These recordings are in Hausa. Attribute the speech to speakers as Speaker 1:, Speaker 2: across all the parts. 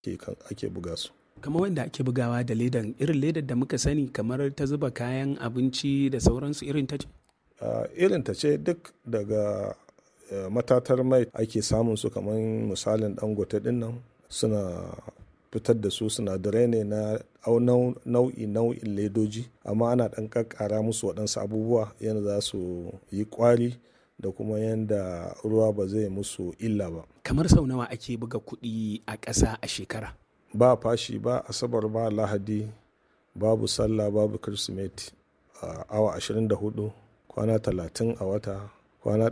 Speaker 1: ake buga su.
Speaker 2: Kamar wanda ake bugawa da ledan irin ledar da muka sani kamar ta zuba kayan abinci da sauransu irin ta ce?
Speaker 1: Irin ta ce duk daga matatar mai ake samun su, kamar misalin Dangote din nan suna fitar da su, sinadarai ne na nau'in ledoji, amma ana ɗan ƙaƙƙara musu waɗansu abubuwa yadda za su yi ƙwari da kuma yadda ruwa ba zai musu illa ba.
Speaker 2: Kamar sau nawa ake buga kuɗi a ƙasa a shekara?
Speaker 1: Ba fashi, ba asabar, ba lahadi, babu sallah, babu kirsimeti. Awa 24, kwana 30 a wata, kwana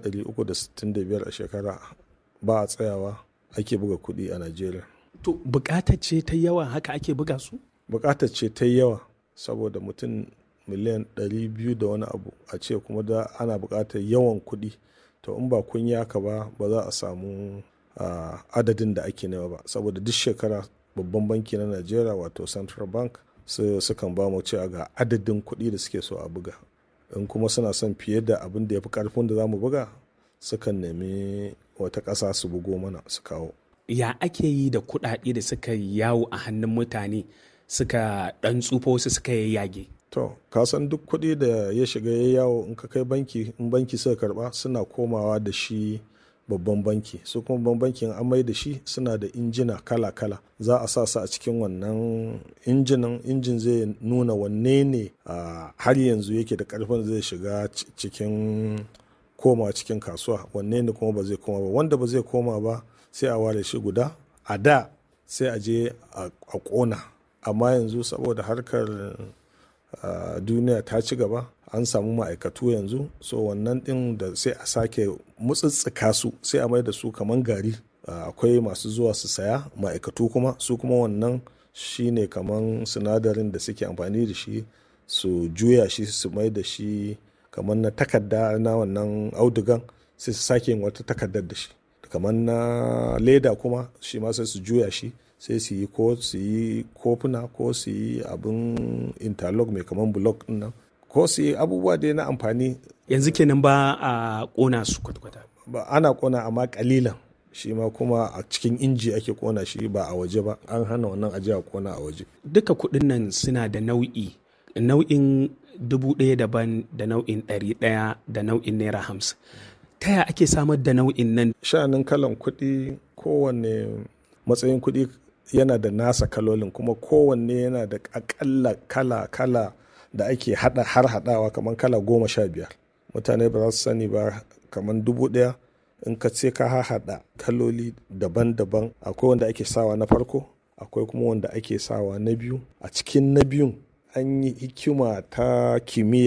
Speaker 1: 365 a shekara, ba a tsayawa ake buga kuɗi a Najeriya.
Speaker 2: To buƙatar ce ta yawa haka ake buga su?
Speaker 1: Buƙatar ce ta yawa saboda mutum miliyan 200 da wani abu, a ce kuma da ana buƙatar yawan kuɗi. To in ba kun yi haka ba za a samu adadin da ake nema ba, saboda duk shekara babban banki na Najeriya wato Central Bank sukan ba mu cewa ga adadin kuɗi da suke so a buga. In kuma suna son fiye da abin da ya fi ƙarfin da za mu buga, sukan nemi wata ƙasa su bugo mana su kawo.
Speaker 2: Ya ake yi da kuɗaɗe da suka yawo a hannun mutane suka ɗan tsufa wasu suka yayyage?
Speaker 1: To, ka san duk kuɗi da ya shiga ya yawo in ka kai banki, in banki suka karɓa suna komawa da shi babban banki. Su kuma babban bankin an mai da shi suna da injina kala-kala. Za a sa su a cikin wannan injin zai nuna wanne ne har yanzu yake da ƙarfin zai shiga cikin kasuwa, wanne ne kuma ba zai koma ba. Wanda ba zai koma ba sai a ware shi guda. A da sai a je a ƙona, amma yanzu saboda harkar duniya ta ci gaba, an samu ma'aikatu yanzu, so wannan ɗin da sai a sake mutsitsika su sai a mai da su kaman gari. Akwai masu zuwa su saya, ma'aikatu kuma su kuma wannan shine kaman sinadarin da suke amfani da shi su juya shi su mai da shi kaman na takarda na wannan audugan, sai su sake yin wata takardar da shi. Kamar na leda kuma shi ma sai su juya shi, sai su yi kofuna ko su yi abin interlock mai kaman block din nan, ko su yi abubuwa dai na amfani.
Speaker 2: Yanzu kenan ba a ƙona su kwata-kwata?
Speaker 1: Ba, ana ƙona amma ƙalilan. Shi ma kuma a cikin inji ake ƙona shi, ba a waje ba. An hana wannan aje a ƙona a waje.
Speaker 2: Duka kuɗin nan suna da nau'in 1,000 daban da nau'in 100 da nau'in naira 50. Ta yaya ake samar da nau'in nan?
Speaker 1: Sha'anin kalan kuɗi, kowanne matsayin kuɗi yana da nasa kalolin, kuma kowanne yana da akalla kala da ake haɗawa kamar kala 15. Mutane ba za su sani ba, kamar 1,000 in ka ce ka haɗa kaloli daban-daban. Akwai wanda ake sawa na farko, akwai kuma wanda ake sawa na biyu. A cikin na biyun an yi hikima ta kimiyya